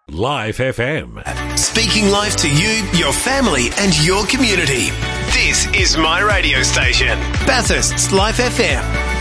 Life FM. Speaking life to you, your family and your community. This is my radio station, Bathurst's Life FM.